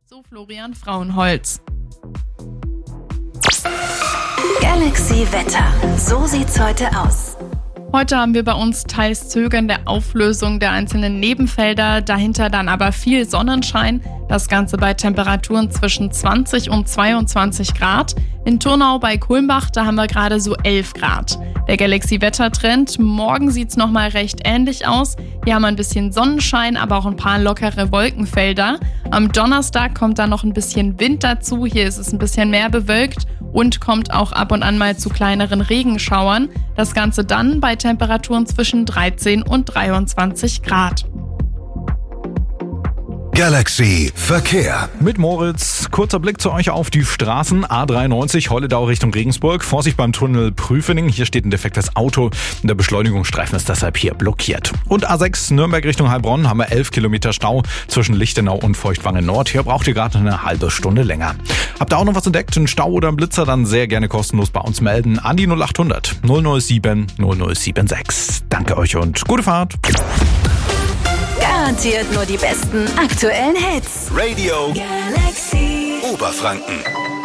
So Florian Frauenholz. Galaxy Wetter. So sieht's heute aus. Heute haben wir bei uns teils zögernde Auflösung der einzelnen Nebenfelder, dahinter dann aber viel Sonnenschein. Das Ganze bei Temperaturen zwischen 20 und 22 Grad. In Turnau bei Kulmbach, da haben wir gerade so 11 Grad. Der Galaxy-Wettertrend, morgen sieht's nochmal recht ähnlich aus. Hier haben wir ein bisschen Sonnenschein, aber auch ein paar lockere Wolkenfelder. Am Donnerstag kommt dann noch ein bisschen Wind dazu. Hier ist es ein bisschen mehr bewölkt und kommt auch ab und an mal zu kleineren Regenschauern. Das Ganze dann bei Temperaturen zwischen 13 und 23 Grad. Galaxy Verkehr. Mit Moritz, kurzer Blick zu euch auf die Straßen. A93 Holledau Richtung Regensburg. Vorsicht beim Tunnel Prüfening. Hier steht ein defektes Auto. Der Beschleunigungsstreifen ist deshalb hier blockiert. Und A6 Nürnberg Richtung Heilbronn haben wir 11 Kilometer Stau zwischen Lichtenau und Feuchtwangen Nord. Hier braucht ihr gerade eine halbe Stunde länger. Habt ihr auch noch was entdeckt, einen Stau oder einen Blitzer, dann sehr gerne kostenlos bei uns melden. An die 0800 007 0076. Danke euch und gute Fahrt. Garantiert nur die besten aktuellen Hits. Radio Galaxy Oberfranken.